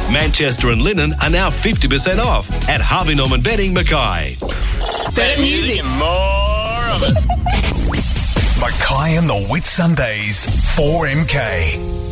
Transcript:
Manchester and linen are now 50% off at Harvey Norman Bedding, Mackay. Better music and more of it. Mackay and the Whit Sundays, 4MK.